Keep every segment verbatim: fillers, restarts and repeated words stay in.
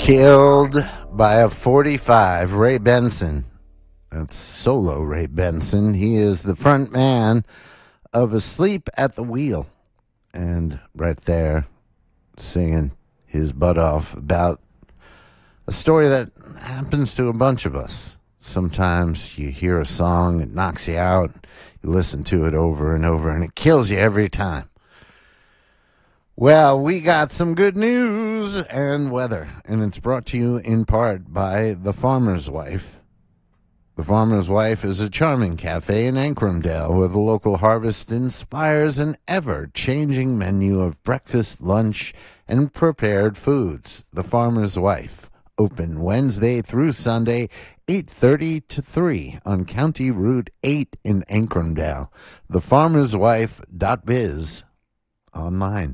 Killed by a forty-five, Ray Benson. That's solo Ray Benson. He is the front man of Asleep at the Wheel. And right there, singing his butt off about a story that happens to a bunch of us. Sometimes you hear a song, it knocks you out, you listen to it over and over, and it kills you every time. Well, we got some good news and weather, and it's brought to you in part by The Farmer's Wife. The Farmer's Wife is a charming cafe in Ancrumdale where the local harvest inspires an ever-changing menu of breakfast, lunch, and prepared foods. The Farmer's Wife, open Wednesday through Sunday, eight thirty to three on County Route eight in Ancrumdale. the farmers wife dot biz online.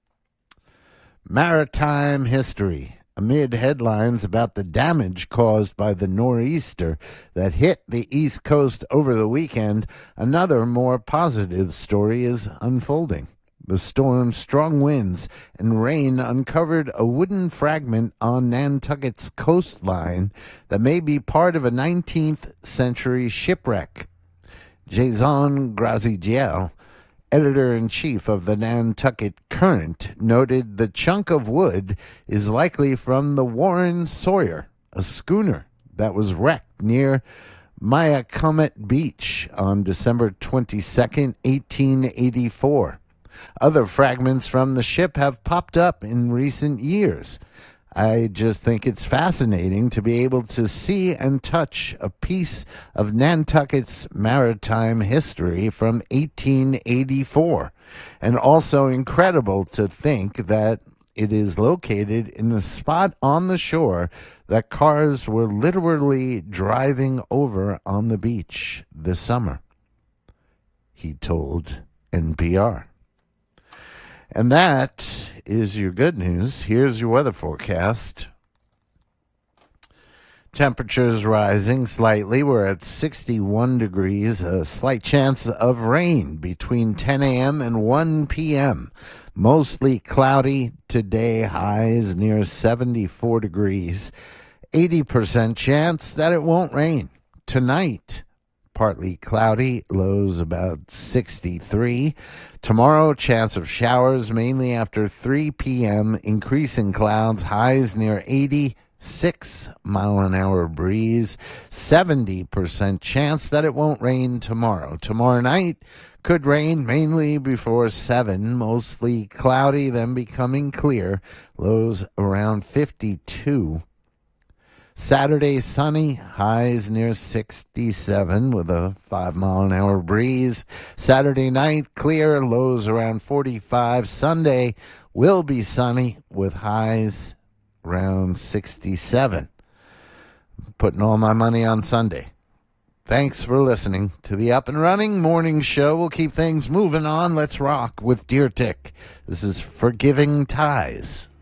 Maritime history. Amid headlines about the damage caused by the nor'easter that hit the East Coast over the weekend, another more positive story is unfolding. The storm's strong winds and rain uncovered a wooden fragment on Nantucket's coastline that may be part of a nineteenth century shipwreck. Jason Grazigiel, editor-in-chief of the Nantucket Current, noted the chunk of wood is likely from the Warren Sawyer, a schooner that was wrecked near Mayacomet Beach on December twenty-second, eighteen eighty-four. Other fragments from the ship have popped up in recent years. I just think it's fascinating to be able to see and touch a piece of Nantucket's maritime history from eighteen eighty-four. And also incredible to think that it is located in a spot on the shore that cars were literally driving over on the beach this summer, he told N P R. And that is your good news. Here's your weather forecast. Temperatures rising slightly. We're at sixty-one degrees. A slight chance of rain between ten a.m. and one p.m. Mostly cloudy today. Highs near seventy-four degrees. eighty percent chance that it won't rain. Tonight, partly cloudy, lows about sixty-three. Tomorrow, chance of showers mainly after three p.m. Increasing clouds, highs near eighty-six mile an hour breeze. seventy percent chance that it won't rain tomorrow. Tomorrow night could rain mainly before seven. Mostly cloudy, then becoming clear. Lows around fifty-two. Saturday, sunny, highs near sixty-seven with a five mile an hour breeze. Saturday night, clear, lows around forty-five. Sunday will be sunny with highs around sixty-seven. Putting all my money on Sunday. Thanks for listening to the Up and Running Morning Show. We'll keep things moving on. Let's rock with Deer Tick. This is Forgiving Ties.